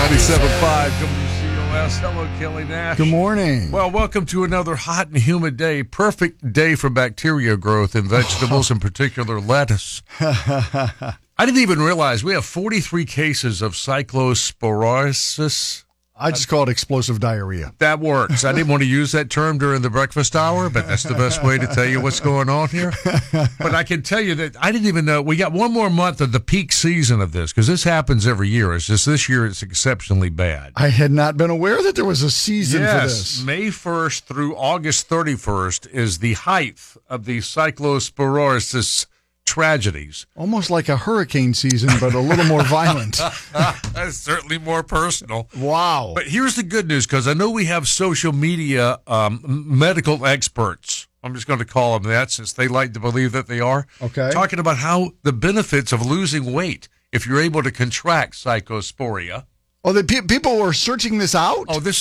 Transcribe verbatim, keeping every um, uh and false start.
ninety-seven point five W C O S. Hello, Kelly Nash. Good morning. Well, welcome to another hot and humid day. Perfect day for bacteria growth in vegetables, in particular lettuce. I didn't even realize we have forty-three cases of cyclosporosis. I just call it explosive diarrhea. That works. I didn't want to use that term during the breakfast hour, but that's the best way to tell you what's going on here. But I can tell you that I didn't even know. We got one more month of the peak season of this, because this happens every year. It's just this year it's exceptionally bad. I had not been aware that there was a season yes, for this. May first through August thirty-first is the height of the cyclosporosis tragedies. Almost like a hurricane season, but a little more violent. That's certainly more personal. Wow. But here's the good news, because I know we have social media um, medical experts. I'm just going to call them that since they like to believe that they are. Okay. Talking about how the benefits of losing weight if you're able to contract cyclosporia. Oh, the pe- people were searching this out? Oh, this